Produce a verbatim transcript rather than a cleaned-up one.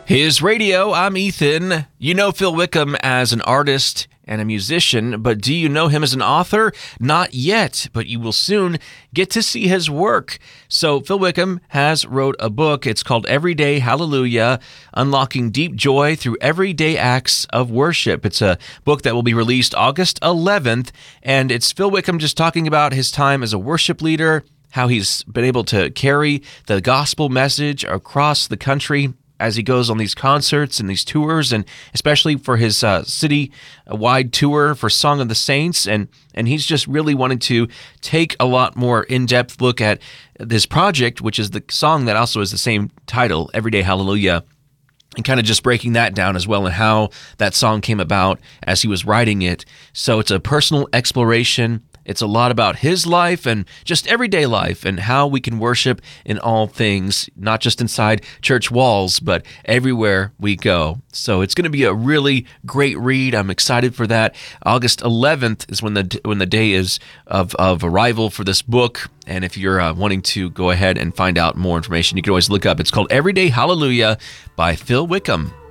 His Radio, I'm Ethan. You know Phil Wickham as an artist and a musician, but do you know him as an author? Not yet, but you will soon get to see his work. So Phil Wickham has wrote a book. It's called Everyday Hallelujah, Unlocking Deep Joy Through Everyday Acts of Worship. It's a book that will be released August eleventh, and it's Phil Wickham just talking about his time as a worship leader, how he's been able to carry the gospel message across the country as he goes on these concerts and these tours, and especially for his uh, city-wide tour for Song of the Saints. And, and he's just really wanted to take a lot more in-depth look at this project, which is the song that also has the same title, Everyday Hallelujah, and kind of just breaking that down as well and how that song came about as he was writing it. So it's a personal exploration. It's a lot about his life and just everyday life and how we can worship in all things, not just inside church walls, but everywhere we go. So it's going to be a really great read. I'm excited for that. August eleventh is when the when the day is of, of arrival for this book. And if you're uh, wanting to go ahead and find out more information, you can always look up. It's called Everyday Hallelujah by Phil Wickham.